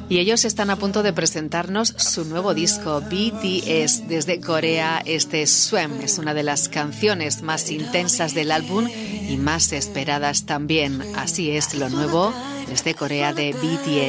Y ellos están a punto de presentarnos su nuevo disco, BTS. Desde Corea, este Swim es una de las canciones más intensas del álbum y más esperadas también. Así es lo nuevo desde Corea de BTS.